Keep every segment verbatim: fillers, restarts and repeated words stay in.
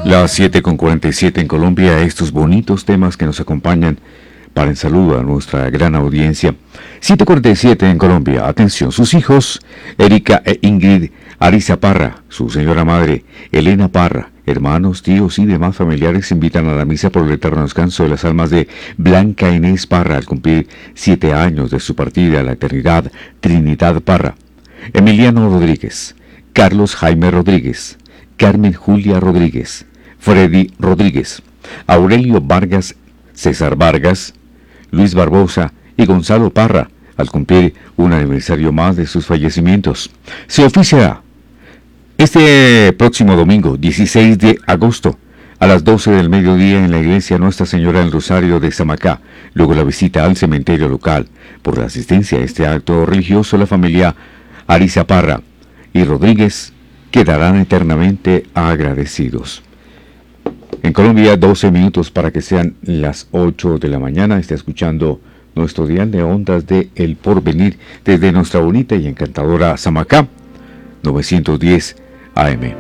Las siete con cuarenta y siete en Colombia, estos bonitos temas que nos acompañan para en saludo a nuestra gran audiencia. siete cuarenta y siete en Colombia, atención, sus hijos, Erika e Ingrid Ariza Parra, su señora madre, Elena Parra, hermanos, tíos y demás familiares invitan a la misa por el eterno descanso de las almas de Blanca Inés Parra al cumplir siete años de su partida a la eternidad, Trinidad Parra, Emiliano Rodríguez, Carlos Jaime Rodríguez, Carmen Julia Rodríguez, Freddy Rodríguez, Aurelio Vargas, César Vargas, Luis Barbosa y Gonzalo Parra, al cumplir un aniversario más de sus fallecimientos. Se oficiará este próximo domingo, dieciséis de agosto, a las doce del mediodía en la iglesia Nuestra Señora del Rosario de Samacá. Luego la visita al cementerio local. Por la asistencia a este acto religioso, la familia Ariza Parra y Rodríguez quedarán eternamente agradecidos. En Colombia, doce minutos para que sean las ocho de la mañana. Está escuchando nuestro dial de ondas de El Porvenir desde nuestra bonita y encantadora Samacá, novecientos diez A M.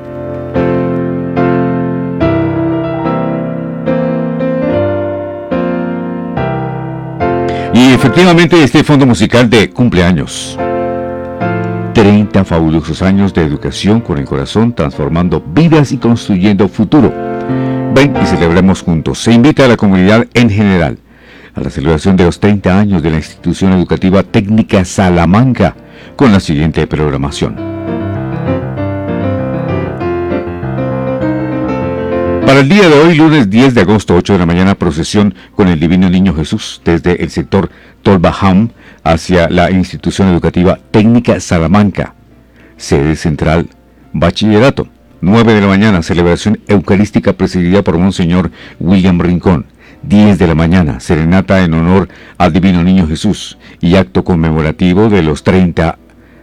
Y efectivamente este fondo musical de cumpleaños. treinta fabulosos años de educación con el corazón, transformando vidas y construyendo futuro. Ven y celebremos juntos. Se invita a la comunidad en general a la celebración de los treinta años de la Institución Educativa Técnica Salamanca con la siguiente programación. Para el día de hoy, lunes diez de agosto, ocho de la mañana, procesión con el Divino Niño Jesús desde el sector Tolbajam hacia la Institución Educativa Técnica Salamanca, sede central Bachillerato. nueve de la mañana, celebración eucarística presidida por Monseñor William Rincón. diez de la mañana, serenata en honor al Divino Niño Jesús y acto conmemorativo de los treinta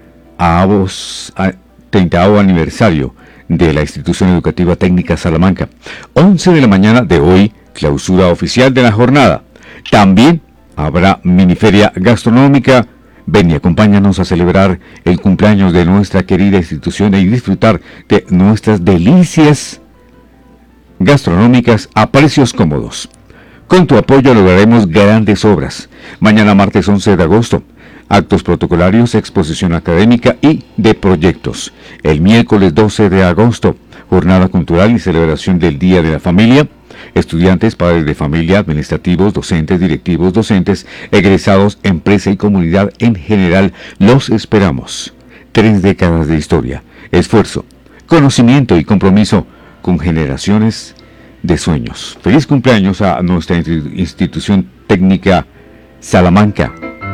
aniversario de la Institución Educativa Técnica Salamanca. once de la mañana de hoy, clausura oficial de la jornada. También habrá miniferia gastronómica. Ven y acompáñanos a celebrar el cumpleaños de nuestra querida institución y disfrutar de nuestras delicias gastronómicas a precios cómodos. Con tu apoyo lograremos grandes obras. Mañana martes once de agosto, actos protocolarios, exposición académica y de proyectos. El miércoles doce de agosto, jornada cultural y celebración del Día de la Familia. Estudiantes, padres de familia, administrativos, docentes, directivos, docentes, egresados, empresa y comunidad en general, los esperamos. Tres décadas de historia, esfuerzo, conocimiento y compromiso con generaciones de sueños. Feliz cumpleaños a nuestra institución técnica Salamanca.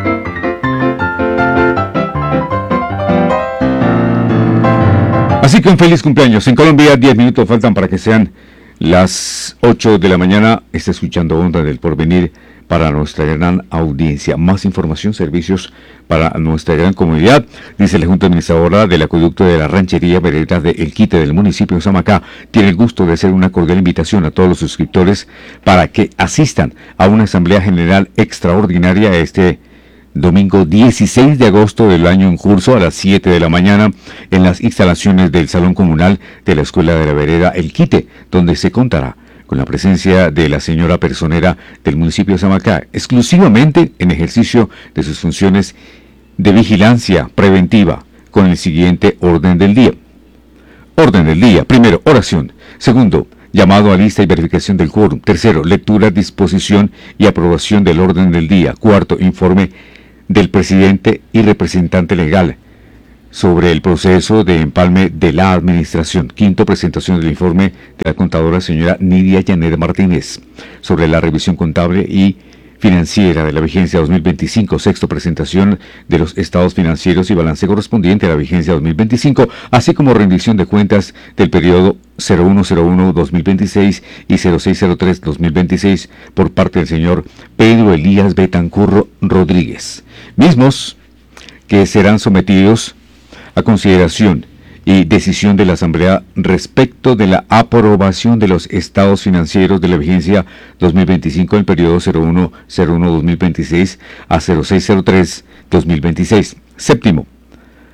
Así que un feliz cumpleaños. En Colombia, diez minutos faltan para que sean las ocho de la mañana. Está escuchando Onda del Porvenir para nuestra gran audiencia. Más información, servicios para nuestra gran comunidad. Dice la Junta Administradora del Acueducto de la Ranchería Vereda de El Quite del municipio de Samacá. Tiene el gusto de hacer una cordial invitación a todos los suscriptores para que asistan a una asamblea general extraordinaria este domingo dieciséis de agosto del año en curso a las siete de la mañana en las instalaciones del Salón Comunal de la Escuela de la Vereda El Quite, donde se contará con la presencia de la señora personera del municipio de Samacá, exclusivamente en ejercicio de sus funciones de vigilancia preventiva, con el siguiente orden del día. Orden del día. Primero, oración. Segundo, llamado a lista y verificación del quórum. Tercero, lectura, disposición y aprobación del orden del día. Cuarto, informe del presidente y representante legal sobre el proceso de empalme de la administración. Quinto, presentación del informe de la contadora señora Nidia Llaner Martínez sobre la revisión contable y financiera de la vigencia dos mil veinticinco. Sexto, presentación de los estados financieros y balance correspondiente a la vigencia dos mil veinticinco, así como rendición de cuentas del periodo cero uno cero uno dos mil veintiséis y cero seis cero tres dos mil veintiséis por parte del señor Pedro Elías Betancurro Rodríguez. Mismos que serán sometidos a consideración y decisión de la Asamblea respecto de la aprobación de los estados financieros de la vigencia dos mil veinticinco del periodo cero uno cero uno dos mil veintiséis a cero seis cero tres dos mil veintiséis. Séptimo,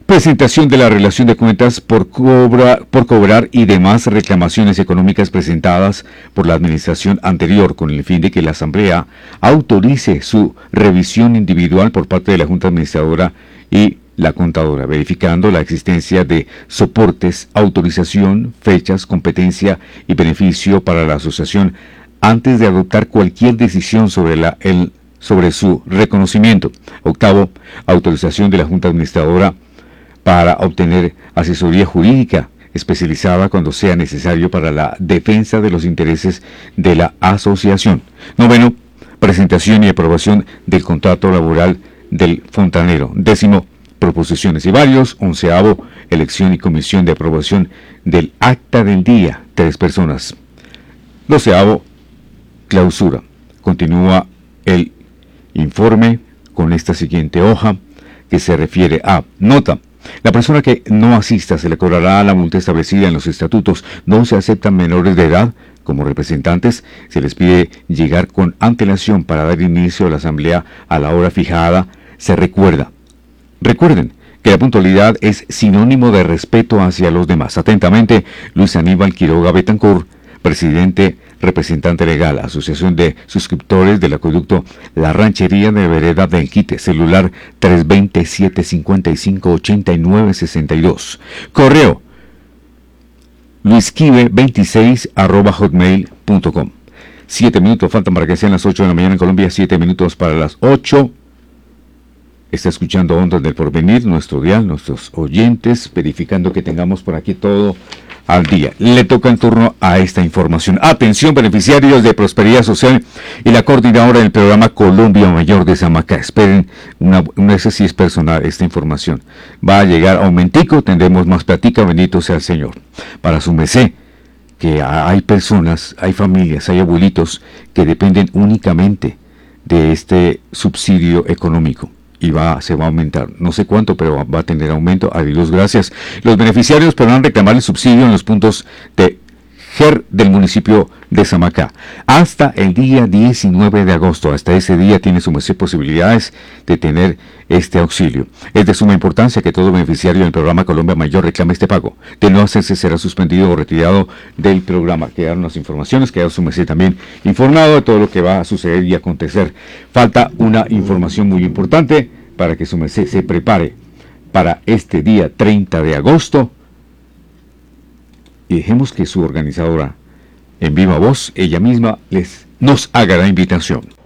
Presentación de la relación de cuentas por, cobra, por cobrar y demás reclamaciones económicas presentadas por la administración anterior con el fin de que la Asamblea autorice su revisión individual por parte de la Junta Administradora y la contadora, verificando la existencia de soportes, autorización, fechas, competencia y beneficio para la asociación antes de adoptar cualquier decisión sobre, la, el, sobre su reconocimiento. Octavo, autorización de la Junta Administradora para obtener asesoría jurídica especializada cuando sea necesario para la defensa de los intereses de la asociación. Noveno, presentación y aprobación del contrato laboral del fontanero. Décimo, proposiciones y varios. Onceavo, elección y comisión de aprobación del acta del día, tres personas. Doceavo, clausura. Continúa el informe con esta siguiente hoja que se refiere a nota. La persona que no asista se le cobrará la multa establecida en los estatutos. No se aceptan menores de edad como representantes. Se les pide llegar con antelación para dar inicio a la asamblea a la hora fijada. Se recuerda. Recuerden que la puntualidad es sinónimo de respeto hacia los demás. Atentamente, Luis Aníbal Quiroga Betancourt, presidente, representante legal, Asociación de Suscriptores del Acueducto La Ranchería de Vereda del Quite, celular tres dos cero, siete cinco cinco, ocho nueve seis dos. Correo luisquive veintiséis arroba hotmail punto com. Siete minutos faltan para que sean las ocho de la mañana en Colombia, siete minutos para las ocho. Está escuchando Ondas del Porvenir, nuestro dial, nuestros oyentes, verificando que tengamos por aquí todo al día. Le toca en turno a esta información. Atención, beneficiarios de Prosperidad Social y la coordinadora del programa Colombia Mayor de Samacá. Esperen, una, una esa sí es personal, esta información. Va a llegar aumentico, tendremos más platica, bendito sea el Señor. Para su merced, que hay personas, hay familias, hay abuelitos que dependen únicamente de este subsidio económico. Y va, se va a aumentar, no sé cuánto, pero va a tener aumento. A Dios gracias. Los beneficiarios podrán reclamar el subsidio en los puntos de G E R del municipio de Samacá hasta el día diecinueve de agosto. Hasta ese día tiene su merced posibilidades de tener este auxilio. Es de suma importancia que todo beneficiario del programa Colombia Mayor reclame este pago. De no hacerse, será suspendido o retirado del programa. Quedaron las informaciones, queda su merced también informado de todo lo que va a suceder y acontecer. Falta una información muy importante para que su merced se prepare para este día treinta de agosto. Y dejemos que su organizadora, en viva voz, ella misma les nos haga la invitación.